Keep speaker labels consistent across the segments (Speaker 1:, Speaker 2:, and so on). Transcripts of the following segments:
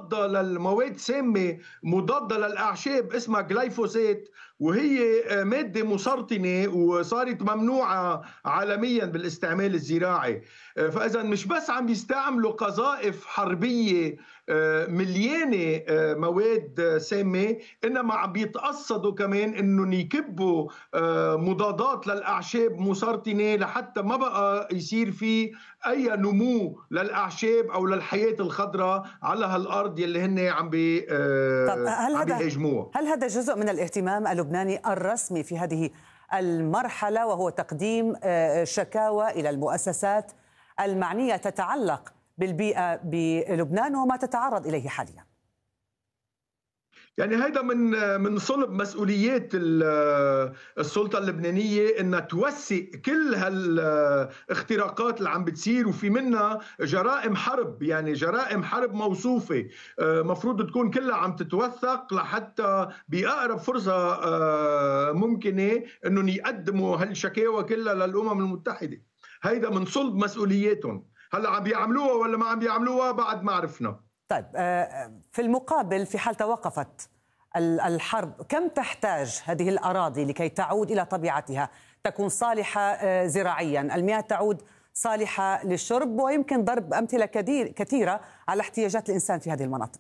Speaker 1: مضادة للمواد سامة مضادة للأعشاب اسمها جلايفوسات، وهي مادة مسرطنة وصارت ممنوعة عالميا بالاستعمال الزراعي. فإذا مش بس عم يستعملوا قذائف حربية مليانة مواد سامة، إنما عم بيتقصدوا كمان إنهم يكبوا مضادات للأعشاب مسرطنة لحتى ما بقى يصير في أي نمو للأعشاب أو للحياة الخضراء على هالأرض يلي هن
Speaker 2: طب
Speaker 1: عم بيهاجموها.
Speaker 2: هل هذا جزء من الاهتمام اللبناني الرسمي في هذه المرحلة، وهو تقديم شكاوى إلى المؤسسات المعنية تتعلق بالبيئة بلبنان وما تتعرض إليه حاليا؟
Speaker 1: يعني هيدا من صلب مسؤوليات السلطة اللبنانية انها توثق كل هالاختراقات اللي عم بتصير، وفي منها جرائم حرب، يعني جرائم حرب موصوفة مفروض تكون كلها عم تتوثق لحتى بأقرب فرصة ممكنة انهم يقدموا هالشكاوى كلها للأمم المتحدة. هيدا من صلب مسؤولياتهم. هلا عم بيعملوها ولا ما عم بيعملوها بعد ما عرفنا.
Speaker 2: طيب، في المقابل في حال توقفت الحرب، كم تحتاج هذه الأراضي لكي تعود إلى طبيعتها، تكون صالحة زراعيا، المياه تعود صالحة للشرب، ويمكن ضرب أمثلة كثيرة على احتياجات الإنسان في هذه المناطق؟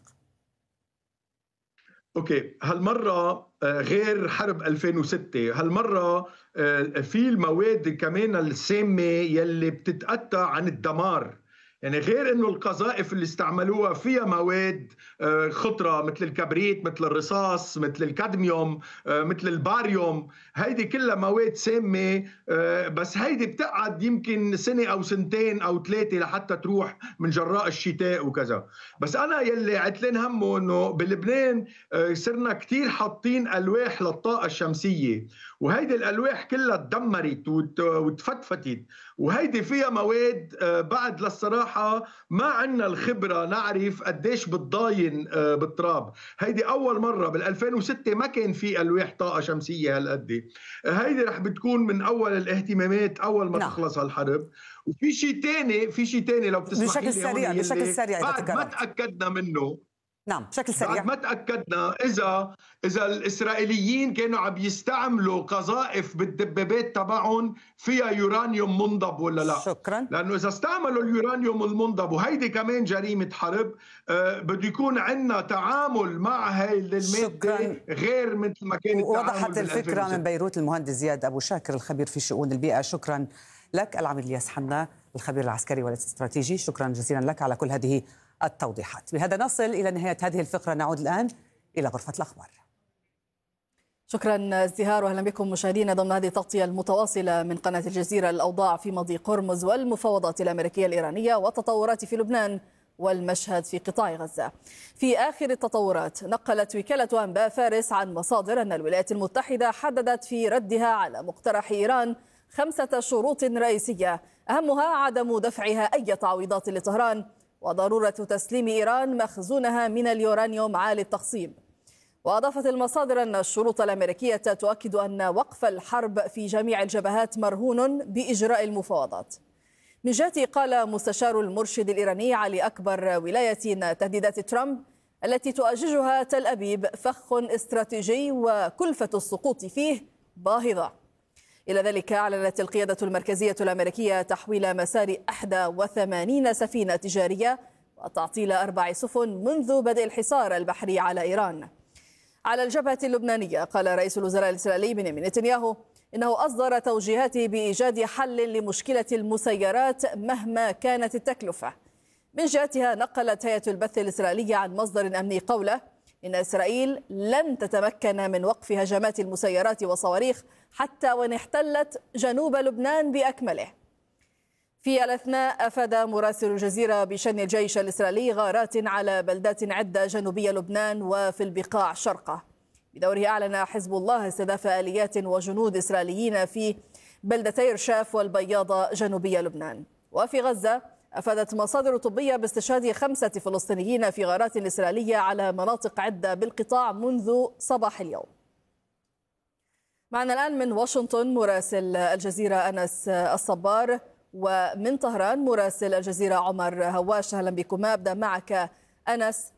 Speaker 1: اوكي، هالمرة غير حرب 2006، هالمرة في المواد كمان السامة يلي بتتأتى عن الدمار. يعني غير انه القذائف اللي استعملوها فيها مواد خطرة مثل الكبريت، مثل الرصاص، مثل الكادميوم، مثل الباريوم، هيدي كلها مواد سامة. بس هيدي بتقعد يمكن سنة او سنتين او ثلاثة لحتى تروح من جراء الشتاء وكذا. بس انا يلي عتلين همه انه بلبنان صرنا كتير حاطين الواح للطاقة الشمسية، وهيدي الالواح كلها تدمرت وتفتفتت، وهيدي فيها مواد بعد للصراحة ما عندنا الخبرة نعرف قديش بتضاين بالتراب. هيدي أول مرة، بال2006 ما كان في ألواح طاقة شمسية هالقد. هيدي رح بتكون من أول الاهتمامات أول ما تخلص هالحرب. وفي شيء تاني لو بتسمحي لي،
Speaker 2: بشكل سريع
Speaker 1: بعد ما تأكدنا منه.
Speaker 2: نعم، بشكل سريع.
Speaker 1: بعد ما تأكدنا إذا الإسرائيليين كانوا عم يستعملوا قذائف بالدبابات تبعهم فيها يورانيوم منضب ولا لا.
Speaker 2: شكرا.
Speaker 1: لأنه إذا استعملوا اليورانيوم المنضب، وهيدي كمان جريمة حرب، بده يكون عندنا تعامل مع هاي المادة غير مثل ما كانت.
Speaker 2: وضحت الفكرة من بيروت المهندس زياد أبو شاكر الخبير في شؤون البيئة. شكرا لك. العميد الياس حنا الخبير العسكري والاستراتيجي، شكرا جزيلا لك على كل هذه التوضيحات. بهذا نصل إلى نهاية هذه الفقرة. نعود الآن إلى غرفة الأخبار.
Speaker 3: شكرا ازدهار، واهلا بكم مشاهدينا ضمن هذه التغطية المتواصلة من قناة الجزيرة. الأوضاع في مضيق هرمز والمفاوضات الأمريكية الإيرانية والتطورات في لبنان والمشهد في قطاع غزة. في آخر التطورات، نقلت وكالة أنباء فارس عن مصادر أن الولايات المتحدة حددت في ردها على مقترح إيران 5 شروط رئيسية، أهمها عدم دفعها أي تعويضات لطهران، وضرورة تسليم إيران مخزونها من اليورانيوم عالي التخصيب. وأضافت المصادر أن الشروط الأمريكية تؤكد أن وقف الحرب في جميع الجبهات مرهون بإجراء المفاوضات. من جهته، قال مستشار المرشد الإيراني علي أكبر ولاية أن تهديدات ترامب التي تؤججها تل أبيب فخ استراتيجي وكلفة السقوط فيه باهظة. إلى ذلك، أعلنت القيادة المركزية الأمريكية تحويل مسار 81 سفينة تجارية وتعطيل 4 سفن منذ بدء الحصار البحري على إيران. على الجبهة اللبنانية، قال رئيس الوزراء الإسرائيلي بنيامين نتنياهو إنه أصدر توجيهاته بإيجاد حل لمشكلة المسيرات مهما كانت التكلفة. من جهتها، نقلت هيئة البث الإسرائيلية عن مصدر أمني قوله إن إسرائيل لن تتمكن من وقف هجمات المسيرات والصواريخ حتى وإن احتلت جنوب لبنان بأكمله. في الأثناء، أفاد مراسل الجزيرة بشأن الجيش الإسرائيلي غارات على بلدات عدة جنوبية لبنان وفي البقاع شرقه. بدوره، أعلن حزب الله استهداف آليات وجنود إسرائيليين في بلدتي رشاف والبياضة جنوبية لبنان. وفي غزة، أفادت مصادر طبية باستشهاد 5 فلسطينيين في غارات إسرائيلية على مناطق عدة بالقطاع منذ صباح اليوم. معنا الآن من واشنطن مراسل الجزيرة أنس الصبار، ومن طهران مراسل الجزيرة عمر هواش. أهلا بكما. أبدأ معك أنس،